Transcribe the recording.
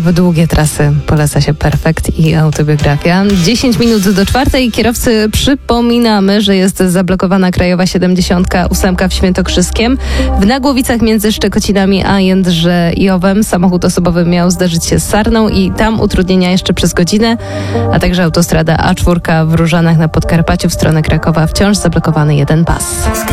w długie trasy poleca się Perfekt i autobiografia. 10 minut do 4:00. Kierowcy, przypominamy, że jest zablokowana krajowa 78 w Świętokrzyskiem. W Nagłowicach między Szczekocinami a Jędrzejowem samochód osobowy miał zderzyć się z Sarną i tam utrudnienia jeszcze przez godzinę, a także autostrada A4 w Różanach na Podkarpaciu w stronę Krakowa wciąż zablokowany jeden pas.